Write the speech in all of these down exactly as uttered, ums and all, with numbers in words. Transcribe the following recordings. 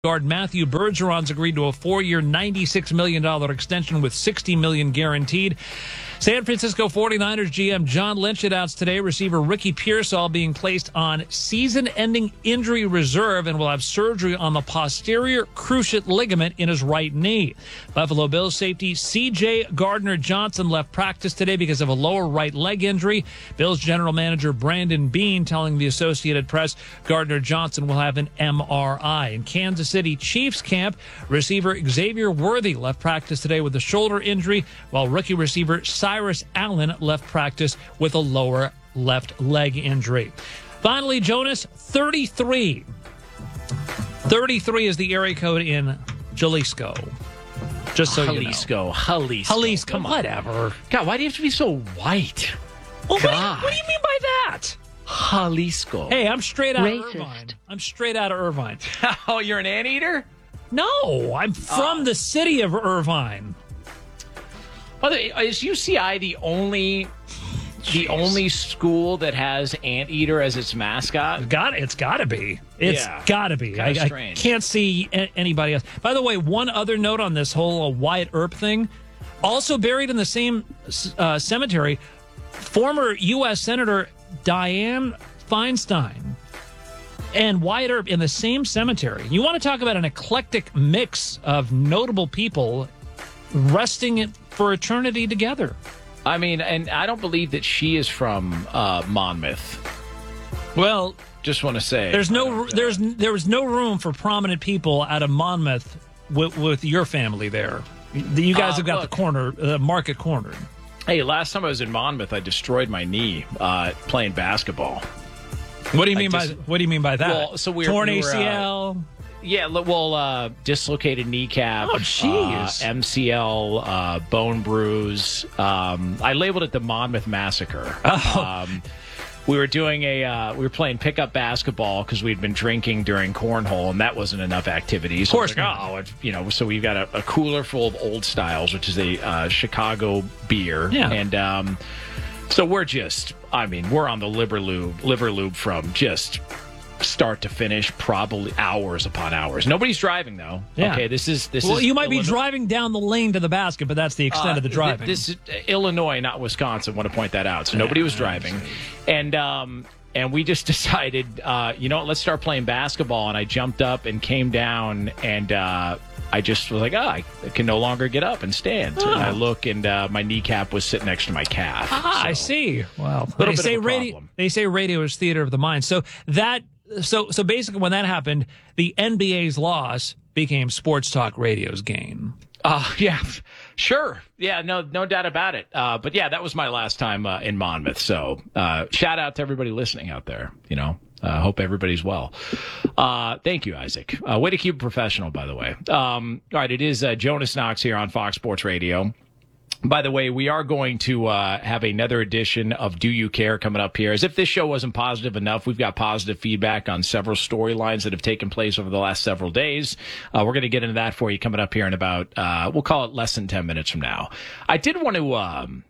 Guard Matthew Bergeron's agreed to a four-year, ninety-six million dollars extension with sixty million dollars guaranteed. San Francisco forty-niners G M John Lynch announced today receiver Ricky Pearsall being placed on season-ending injury reserve and will have surgery on the posterior cruciate ligament in his right knee. Buffalo Bills safety C J Gardner-Johnson left practice today because of a lower right leg injury. Bills general manager Brandon Beane telling the Associated Press Gardner-Johnson will have an M R I. In Kansas City Chiefs camp, receiver Xavier Worthy left practice today with a shoulder injury, while rookie receiver Cyrus Allen left practice with a lower left leg injury. Finally, Jonas, thirty-three. thirty-three is the area code in Jalisco. Just so Jalisco, you know. Jalisco. Jalisco, Come on. whatever. God, why do you have to be so white? Well, what, do you, God. what do you mean by that? Jalisco. Hey, I'm straight out Racist. of Irvine. I'm straight out of Irvine. Oh, you're an anteater? No, I'm from Oh. the city of Irvine. By the way, is U C I the only the only school that has Anteater as its mascot? Got it's got to be. It's Yeah. got to be. I, Kinda I strange. can't see a- anybody else. By the way, one other note on this whole uh, Wyatt Earp thing. Also buried in the same uh, cemetery, former U S Senator Dianne Feinstein and Wyatt Earp in the same cemetery. You want to talk about an eclectic mix of notable people resting it for eternity together. I mean, and I don't believe that she is from uh, Monmouth. Well, Just want to say. there's no there's there was no room for prominent people out of Monmouth with, with your family there. You guys Uh, have got look. the corner, the market cornered. Hey, last time I was in Monmouth, I destroyed my knee uh, playing basketball. What do you mean I just- by what do you mean by that? Well, so we were- torn we were, uh, A C L. Yeah, li- well, uh, dislocated kneecap. Oh, jeez. uh, M C L, uh, bone bruise. Um, I labeled it the Monmouth Massacre. Oh. Um, we were doing a, uh, we were playing pickup basketball because we'd been drinking during cornhole, and that wasn't enough activity. So Of course I was like, not. oh, it, you know, so we've got a, a cooler full of Old Styles, which is a uh, Chicago beer, Yeah. and um, so we're just, I mean, we're on the liver lube, liver lube from just start to finish, probably hours upon hours. Nobody's driving though. Yeah. Okay, this is this Well, is you might be Illinois- driving down the lane to the basket, but that's the extent uh, of the th- driving. This is uh, Illinois, not Wisconsin. Want to point that out. So nobody was driving, and um, and we just decided, uh, you know what? Let's start playing basketball. And I jumped up and came down, and uh, I just was like, oh, I can no longer get up and stand. Oh. And I look, and uh, my kneecap was sitting next to my calf. Ah, I So- see. Well, Little they bit say of a radio. problem. They say radio is theater of the mind. So that. So so basically, when that happened, the N B A's loss became Sports Talk Radio's gain. Uh, yeah, sure. Yeah, no, no doubt about it. Uh, but yeah, that was my last time uh, in Monmouth. So uh, shout out to everybody listening out there. You know, uh, hope everybody's well. Uh, thank you, Isaac. Uh, way to keep it professional, by the way. Um, all right, it is uh, Jonas Knox here on Fox Sports Radio. By the way, we are going to uh, have another edition of Do You Care coming up here. As if this show wasn't positive enough, we've got positive feedback on several storylines that have taken place over the last several days. Uh, we're going to get into that for you coming up here in about, uh, we'll call it less than ten minutes from now. I did want to um,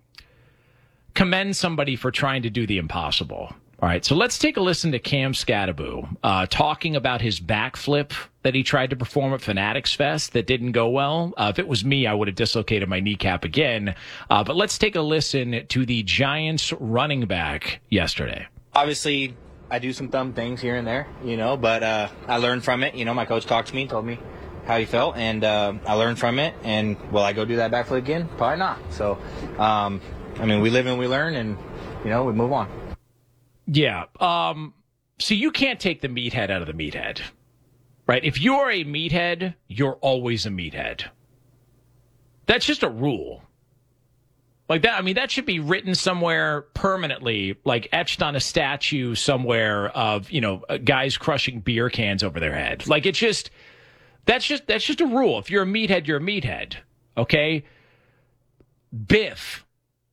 commend somebody for trying to do the impossible. All right, so let's take a listen to Cam Scattaboo uh, talking about his backflip that he tried to perform at Fanatics Fest that didn't go well. Uh, if it was me, I would have dislocated my kneecap again. Uh, but let's take a listen to the Giants running back yesterday. Obviously, I do some dumb things here and there, you know, but uh, I learned from it. You know, my coach talked to me, told me how he felt, and uh, I learned from it. And will I go do that backflip again? Probably not. So, um, I mean, we live and we learn, and, you know, we move on. Yeah. Um, so you can't take the meathead out of the meathead, right? If you're a meathead, you're always a meathead. That's just a rule. Like that, I mean, that should be written somewhere permanently, like etched on a statue somewhere of, you know, guys crushing beer cans over their head. Like it's just, that's just, that's just a rule. If you're a meathead, you're a meathead. Okay. Biff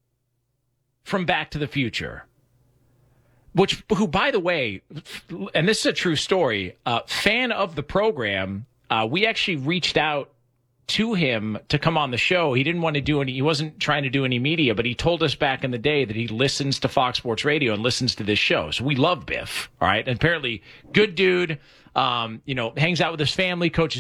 from Back to the Future. Which, who, by the way, and this is a true story, uh, fan of the program, uh, we actually reached out to him to come on the show. He didn't want to do any, he wasn't trying to do any media, but he told us back in the day that he listens to Fox Sports Radio and listens to this show. So we love Biff, all right? And apparently, good dude, Um, you know, hangs out with his family, coaches